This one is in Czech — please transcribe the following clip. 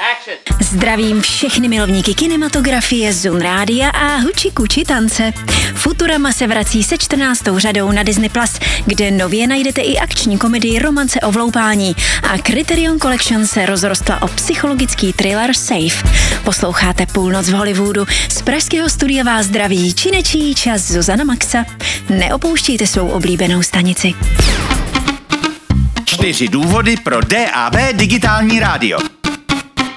Zdravím všechny milovníky kinematografie, Zun Rádia a huči kuči tance. Futurama se vrací se 14. řadou na Disney+, kde nově najdete i akční komedii Romance o vloupání a Criterion Collection se rozrostla o psychologický thriller Safe. Posloucháte Půlnoc v Hollywoodu. Z pražského studia vás zdraví činečí čas Zuzana Maxa. Neopouštějte svou oblíbenou stanici. 4 důvody pro DAB digitální rádio.